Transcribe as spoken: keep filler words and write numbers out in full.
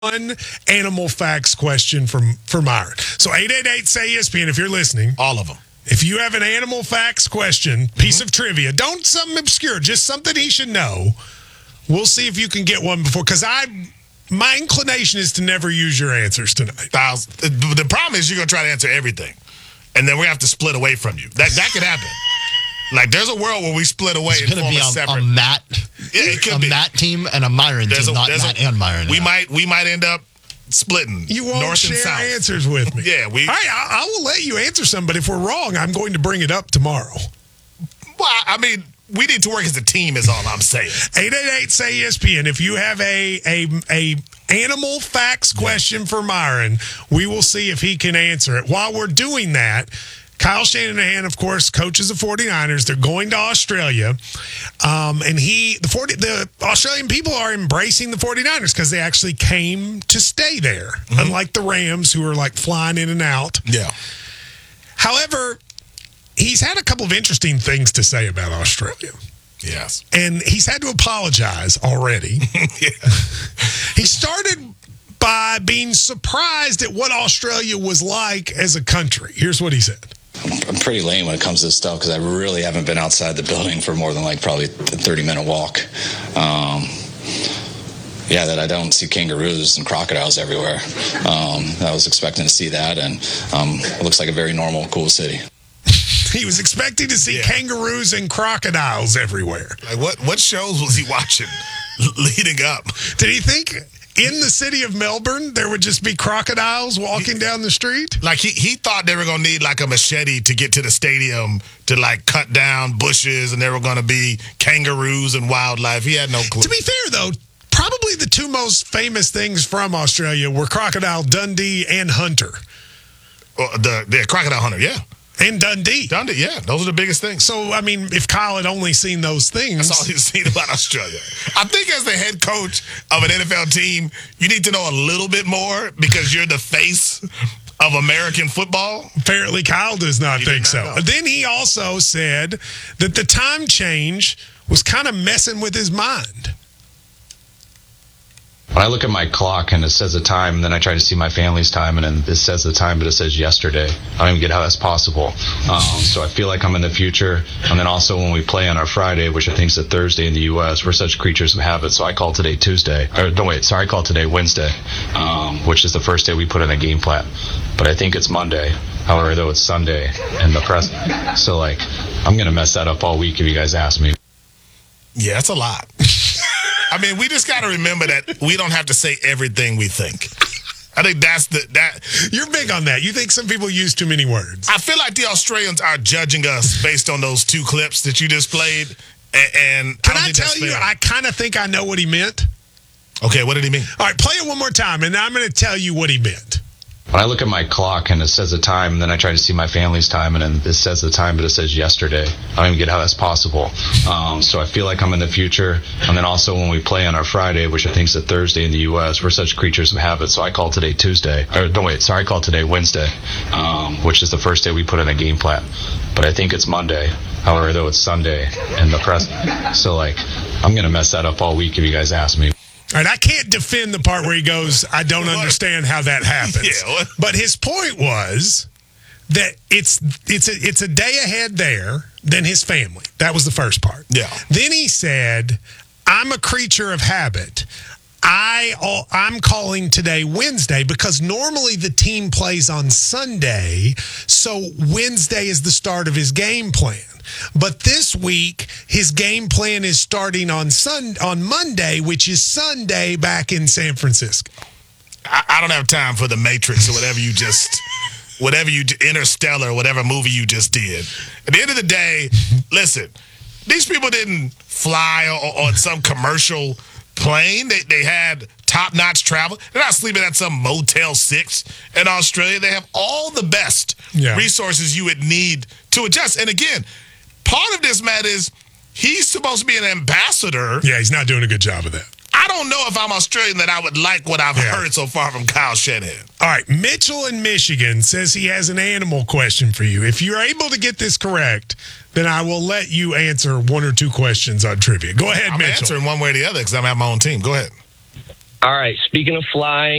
One animal facts question from for Myron. So eight eight eight say E S P N if you're listening. All of them. If you have an animal facts question, piece mm-hmm. of trivia, don't something obscure, just something he should know. We'll see if you can get one before, because I, my inclination is to never use your answers tonight. The problem is you're going to try to answer everything, and then we have to split away from you. That that could happen. Like, there's a world where we split away it's and form be a, a separate. a Matt, yeah, it could a be. Matt team and a Myron there's team, a, not Matt a, and Myron. We now. might we might end up splitting. You won't north share and south. answers with me. yeah, we. All right, I, I will let you answer some, but if we're wrong, I'm going to bring it up tomorrow. Well, I mean, we need to work as a team. Is all I'm saying. eight eight eight say E S P N if you have a a a animal facts question yeah. for Myron, we will see if he can answer it. While we're doing that, Kyle Shanahan, of course, coaches the 49ers. They're going to Australia. Um, and he, the forty, the Australian people are embracing the 49ers because they actually came to stay there, mm-hmm. unlike the Rams, who are like flying in and out. Yeah. However, he's had a couple of interesting things to say about Australia. Yes. And he's had to apologize already. yeah. He started by being surprised at what Australia was like as a country. Here's what he said. I'm pretty lame when it comes to this stuff because I really haven't been outside the building for more than like probably a thirty-minute walk. Um, yeah, that I don't see kangaroos and crocodiles everywhere. Um, I was expecting to see that, and um, it looks like a very normal, cool city. He was expecting to see yeah. kangaroos and crocodiles everywhere. Like what, what shows was he watching leading up? Did he think in the city of Melbourne there would just be crocodiles walking he, down the street? Like he, he thought they were going to need like a machete to get to the stadium to like cut down bushes, and there were going to be kangaroos and wildlife. He had no clue. To be fair, though, probably the two most famous things from Australia were Crocodile Dundee and Hunter. Well, the, the Crocodile Hunter, yeah. And Dundee. Dundee, yeah. Those are the biggest things. So, I mean, if Kyle had only seen those things. That's all he's seen about Australia. I think as the head coach of an N F L team, you need to know a little bit more because you're the face of American football. Apparently, Kyle does not he think not so. know. Then he also said that the time change was kind of messing with his mind. When I look at my clock and it says the time, and then I try to see my family's time, and then it says the time, but it says yesterday. I don't even get how that's possible. Um, so I feel like I'm in the future. And then also when we play on our Friday, which I think is a Thursday in the U S, we're such creatures of habit. So I call today Tuesday. Or no, wait, sorry, I call today Wednesday, um, which is the first day we put in a game plan. But I think it's Monday. However, though, it's Sunday in the press. So, like, I'm going to mess that up all week if you guys ask me. Yeah, it's a lot. I mean, we just got to remember that we don't have to say everything we think. I think that's the that. You're big on that. You think some people use too many words. I feel like the Australians are judging us based on those two clips that you just played. And, and can I, I tell you, I kind of think I know what he meant. Okay, what did he mean? All right, play it one more time, and I'm going to tell you what he meant. When I look at my clock and it says the time, and then I try to see my family's time, and then it says the time, but it says yesterday. I don't even get how that's possible. Um, so I feel like I'm in the future. And then also when we play on our Friday, which I think is a Thursday in the U S, we're such creatures of habit. So I call today Tuesday. Or no, wait, sorry, I call today Wednesday, um, which is the first day we put in a game plan. But I think it's Monday. However, though, it's Sunday in the press. So, like, I'm going to mess that up all week if you guys ask me. All right, I can't defend the part where he goes, I don't understand how that happens. Yeah, but his point was that it's it's a, it's a day ahead there than his family. That was the first part. Yeah. Then he said, I'm a creature of habit. I, I'm calling today Wednesday because normally the team plays on Sunday, so Wednesday is the start of his game plan. But this week, his game plan is starting on sun on Monday, which is Sunday back in San Francisco. I, I don't have time for the Matrix or whatever you just, whatever you, Interstellar, whatever movie you just did. At the end of the day, listen, these people didn't fly on, on some commercial plane. They they had top-notch travel. They're not sleeping at some Motel six in Australia. They have all the best yeah. resources you would need to adjust. And again, part of this, Matt, is he's supposed to be an ambassador. Yeah, he's not doing a good job of that. I don't know if I'm Australian that I would like what I've yeah. heard so far from Kyle Shanahan. All right, Mitchell in Michigan says he has an animal question for you. If you're able to get this correct, then I will let you answer one or two questions on trivia. Go ahead, I'm Mitchell. I'm answering one way or the other because I'm at my own team. Go ahead. All right. Speaking of flying.